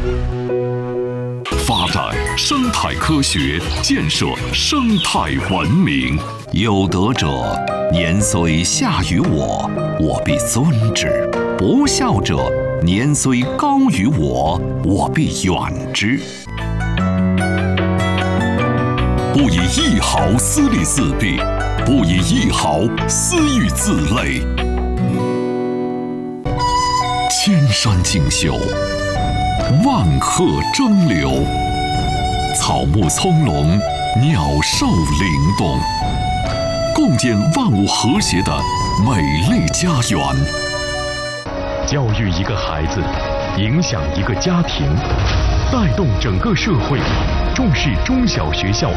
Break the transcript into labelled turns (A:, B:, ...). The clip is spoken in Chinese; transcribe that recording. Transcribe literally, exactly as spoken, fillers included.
A: 发展生态科学，建设生态文明。
B: 有德者，年虽下于我，我必尊之；不孝者，年虽高于我，我必远之。
A: 不以一毫私利四弊，不以一毫私欲自累。千山竞秀，万壑争流，草木葱茏，鸟兽灵动，共建万物和谐的美丽家园。
C: 教育一个孩子，影响一个家庭，带动整个社会，重视中小学校